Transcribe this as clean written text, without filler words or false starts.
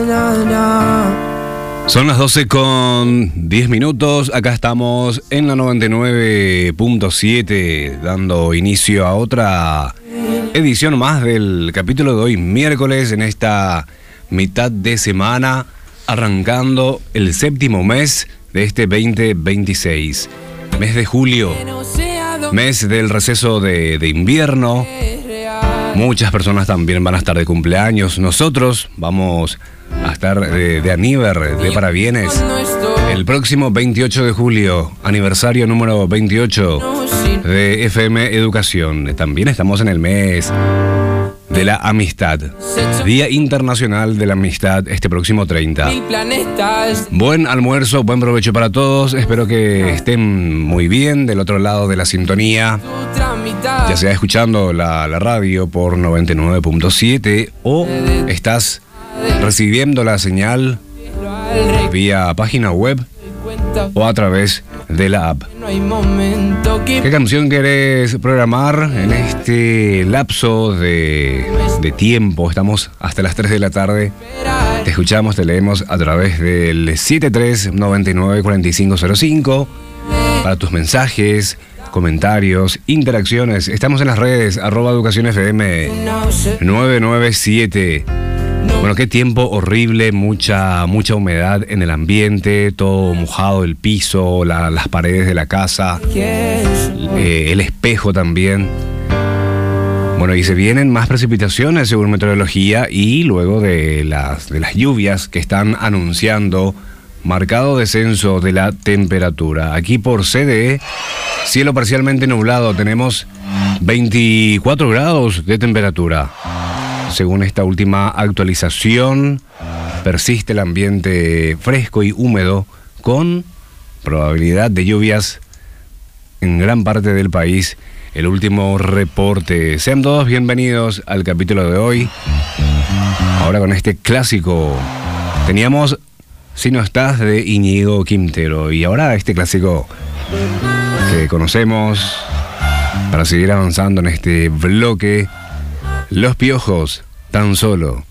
Son las 12:10. Acá estamos en la 99.7 dando inicio a otra edición más del capítulo de hoy, miércoles, en esta mitad de semana, arrancando el séptimo mes de este 2026. Mes de julio, mes del receso de invierno. Muchas personas también van a estar de cumpleaños. Nosotros vamos a estar de aniver, de parabienes, el próximo 28 de julio, aniversario número 28 de FM Educación. También estamos en el mes de la amistad, Día Internacional de la Amistad, este próximo 30. Buen almuerzo, buen provecho para todos. Espero que estén muy bien del otro lado de la sintonía, ya sea escuchando la radio por 99.7 o estás recibiendo la señal vía página web o a través de la app. ¿Qué canción querés programar en este lapso de tiempo? Estamos hasta las 3 de la tarde. Te escuchamos, te leemos a través del 73994505 para tus mensajes, comentarios, interacciones. Estamos en las redes @educacionfm 997. Bueno, qué tiempo horrible, mucha humedad en el ambiente, todo mojado, el piso, las paredes de la casa, el espejo también. Bueno, y se vienen más precipitaciones según meteorología y luego de las lluvias que están anunciando marcado descenso de la temperatura. Aquí por CDE, cielo parcialmente nublado, tenemos 24 grados de temperatura. Según esta última actualización, persiste el ambiente fresco y húmedo con probabilidad de lluvias en gran parte del país. El último reporte. Sean todos bienvenidos al capítulo de hoy. Ahora con este clásico. Teníamos Si no estás de Íñigo Quintero y ahora este clásico que conocemos para seguir avanzando en este bloque. Los Piojos, Tan Solo.